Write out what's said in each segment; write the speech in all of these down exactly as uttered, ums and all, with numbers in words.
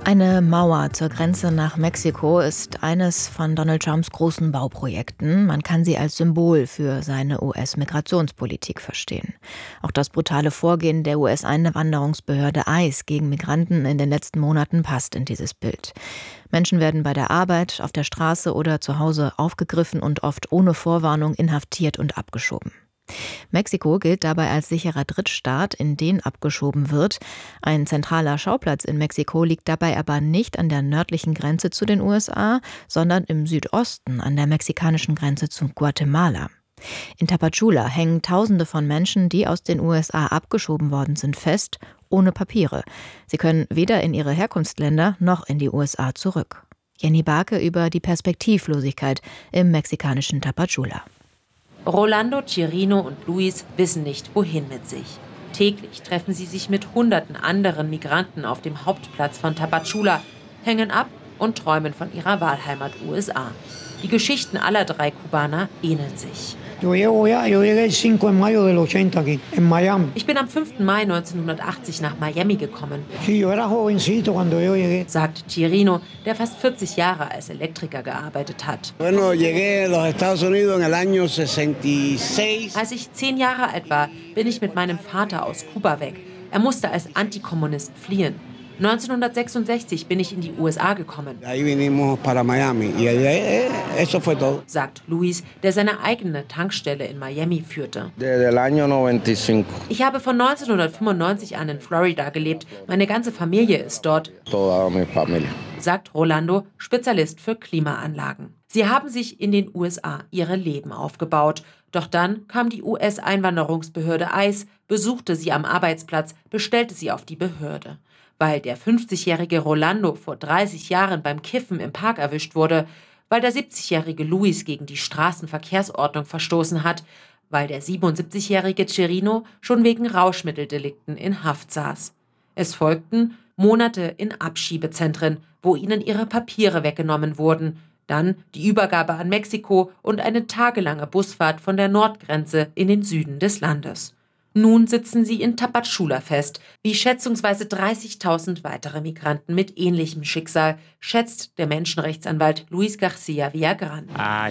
Eine Mauer zur Grenze nach Mexiko ist eines von Donald Trumps großen Bauprojekten. Man kann sie als Symbol für seine U S-Migrationspolitik verstehen. Auch das brutale Vorgehen der U S-Einwanderungsbehörde ICE gegen Migranten in den letzten Monaten passt in dieses Bild. Menschen werden bei der Arbeit, auf der Straße oder zu Hause aufgegriffen und oft ohne Vorwarnung inhaftiert und abgeschoben. Mexiko gilt dabei als sicherer Drittstaat, in den abgeschoben wird. Ein zentraler Schauplatz in Mexiko liegt dabei aber nicht an der nördlichen Grenze zu den U S A, sondern im Südosten an der mexikanischen Grenze zu Guatemala. In Tapachula hängen Tausende von Menschen, die aus den U S A abgeschoben worden sind, fest, ohne Papiere. Sie können weder in ihre Herkunftsländer noch in die U S A zurück. Jenny Barke über die Perspektivlosigkeit im mexikanischen Tapachula. Rolando, Chirino und Luis wissen nicht, wohin mit sich. Täglich treffen sie sich mit hunderten anderen Migranten auf dem Hauptplatz von Tapachula, hängen ab und träumen von ihrer Wahlheimat U S A. Die Geschichten aller drei Kubaner ähneln sich. Ich bin am fünften Mai neunzehnhundertachtzig nach Miami gekommen, sagt Chirino, der fast vierzig Jahre als Elektriker gearbeitet hat. Als ich zehn Jahre alt war, bin ich mit meinem Vater aus Kuba weg. Er musste als Antikommunist fliehen. neunzehnhundertsechsundsechzig bin ich in die U S A gekommen, sagt Luis, der seine eigene Tankstelle in Miami führte. Ich habe von neunzehnhundertfünfundneunzig an in Florida gelebt. Meine ganze Familie ist dort, sagt Rolando, Spezialist für Klimaanlagen. Sie haben sich in den U S A ihre Leben aufgebaut. Doch dann kam die U S-Einwanderungsbehörde ICE, besuchte sie am Arbeitsplatz, bestellte sie auf die Behörde. Weil der fünfzigjährige Rolando vor dreißig Jahren beim Kiffen im Park erwischt wurde, weil der siebzigjährige Luis gegen die Straßenverkehrsordnung verstoßen hat, weil der siebenundsiebzigjährige Chirino schon wegen Rauschmitteldelikten in Haft saß. Es folgten Monate in Abschiebezentren, wo ihnen ihre Papiere weggenommen wurden, dann die Übergabe an Mexiko und eine tagelange Busfahrt von der Nordgrenze in den Süden des Landes. Nun sitzen sie in Tapachula fest, wie schätzungsweise dreißigtausend weitere Migranten mit ähnlichem Schicksal, schätzt der Menschenrechtsanwalt Luis García Villagrán.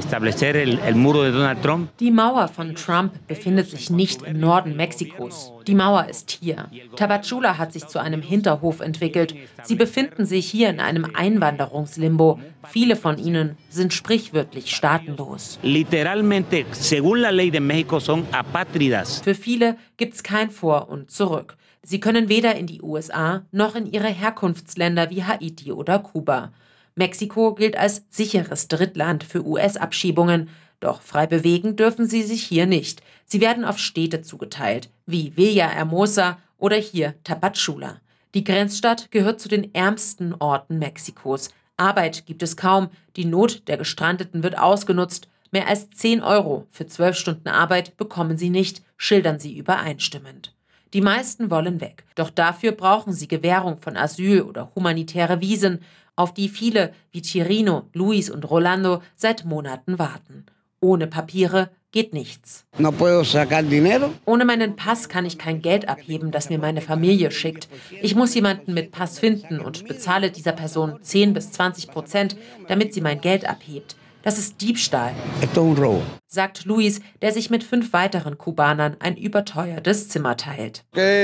Die Mauer von Trump befindet sich nicht im Norden Mexikos. Die Mauer ist hier. Tapachula hat sich zu einem Hinterhof entwickelt. Sie befinden sich hier in einem Einwanderungslimbo. Viele von ihnen sind sprichwörtlich staatenlos. Literalmente, según la ley de México, son apátridas. Für viele gibt's kein Vor und Zurück. Sie können weder in die U S A noch in ihre Herkunftsländer wie Haiti oder Kuba. Mexiko gilt als sicheres Drittland für U S-Abschiebungen. Doch frei bewegen dürfen sie sich hier nicht. Sie werden auf Städte zugeteilt, wie Villahermosa oder hier Tapachula. Die Grenzstadt gehört zu den ärmsten Orten Mexikos. Arbeit gibt es kaum, die Not der Gestrandeten wird ausgenutzt. Mehr als zehn Euro für zwölf Stunden Arbeit bekommen sie nicht, schildern sie übereinstimmend. Die meisten wollen weg, doch dafür brauchen sie Gewährung von Asyl oder humanitäre Visen, auf die viele wie Chirino, Luis und Rolando seit Monaten warten. Ohne Papiere geht nichts. No puedo sacar dinero. Ohne meinen Pass kann ich kein Geld abheben, das mir meine Familie schickt. Ich muss jemanden mit Pass finden und bezahle dieser Person zehn bis zwanzig Prozent, damit sie mein Geld abhebt. Das ist Diebstahl, sagt Luis, der sich mit fünf weiteren Kubanern ein überteuertes Zimmer teilt.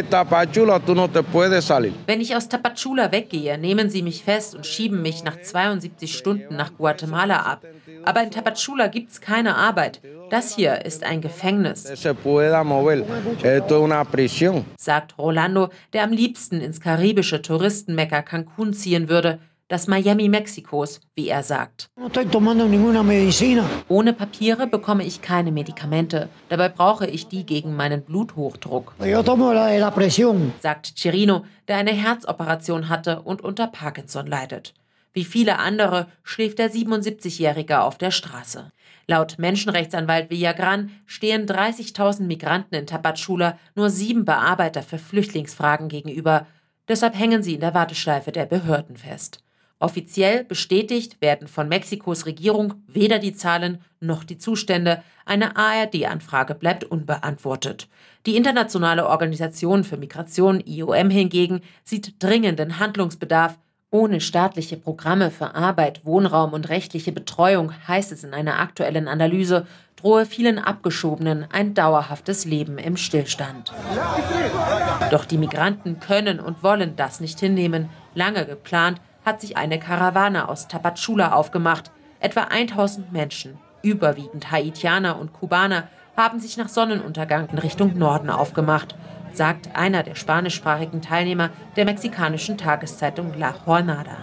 Wenn ich aus Tapachula weggehe, nehmen sie mich fest und schieben mich nach zweiundsiebzig Stunden nach Guatemala ab. Aber in Tapachula gibt's keine Arbeit. Das hier ist ein Gefängnis, sagt Rolando, der am liebsten ins karibische Touristenmekka Cancún ziehen würde. Das Miami Mexikos, wie er sagt. Ohne Papiere bekomme ich keine Medikamente. Dabei brauche ich die gegen meinen Bluthochdruck, sagt Chirino, der eine Herzoperation hatte und unter Parkinson leidet. Wie viele andere schläft der siebenundsiebzigjährige auf der Straße. Laut Menschenrechtsanwalt Villagrán stehen dreißigtausend Migranten in Tapachula nur sieben Bearbeiter für Flüchtlingsfragen gegenüber. Deshalb hängen sie in der Warteschleife der Behörden fest. Offiziell bestätigt werden von Mexikos Regierung weder die Zahlen noch die Zustände. Eine A R D-Anfrage bleibt unbeantwortet. Die Internationale Organisation für Migration I O M hingegen sieht dringenden Handlungsbedarf Ohne staatliche Programme für Arbeit, Wohnraum und rechtliche Betreuung, heißt es in einer aktuellen Analyse, drohe vielen Abgeschobenen ein dauerhaftes Leben im Stillstand. Doch die Migranten können und wollen das nicht hinnehmen. Lange geplant hat sich eine Karawane aus Tapachula aufgemacht. Etwa tausend Menschen, überwiegend Haitianer und Kubaner, haben sich nach Sonnenuntergang in Richtung Norden aufgemacht, sagt einer der spanischsprachigen Teilnehmer der mexikanischen Tageszeitung La Jornada.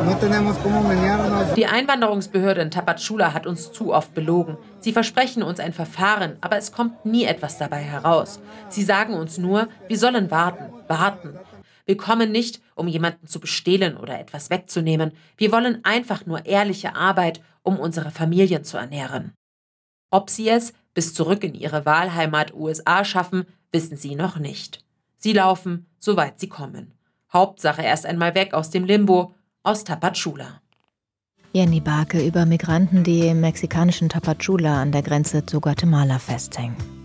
Die Einwanderungsbehörde in Tapachula hat uns zu oft belogen. Sie versprechen uns ein Verfahren, aber es kommt nie etwas dabei heraus. Sie sagen uns nur, wir sollen warten, warten. Wir kommen nicht, um jemanden zu bestehlen oder etwas wegzunehmen. Wir wollen einfach nur ehrliche Arbeit, um unsere Familien zu ernähren. Ob sie es bis zurück in ihre Wahlheimat U S A schaffen, wissen sie noch nicht. Sie laufen, soweit sie kommen. Hauptsache erst einmal weg aus dem Limbo, aus Tapachula. Jenny Barke über Migranten, die im mexikanischen Tapachula an der Grenze zu Guatemala festhängen.